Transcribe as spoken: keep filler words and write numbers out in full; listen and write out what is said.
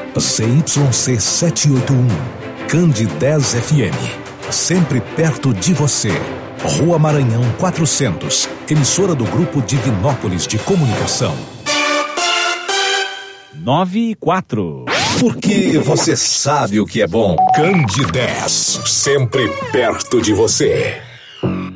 C Y C setecentos e oitenta e um, Candidez F M. Sempre perto de você. Rua Maranhão quatrocentos, emissora do Grupo Divinópolis de Comunicação. nove e quatro. Porque você sabe o que é bom. Candidez, sempre perto de você.